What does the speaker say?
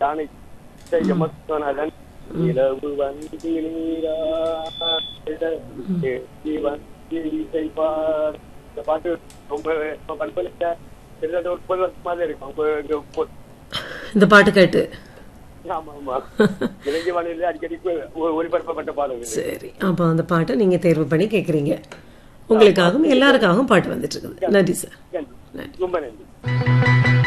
யானை எமோஷனல் இரவு வந்து நீரா இசை பார். இந்த பாட்டு ரொம்ப கற்பனையா கிட்டத்தட்ட ஒரு 30 வருஷமாவே இருக்கும். இந்த பாட்டு கேட்டு ஆமா ஆமா இலங்கை வானிலை அடிக்கடி ஒளிபரப்பப்பட்ட பாடல். சரி, அப்போ அந்த பாட்டை நீங்க தேர்வு பண்ணி கேட்குறீங்க. உங்களுக்காகவும் எல்லாருக்காகவும் பாட்டு வந்துட்டு இருக்குது. நன்றி சார். ரொம்ப நன்றி.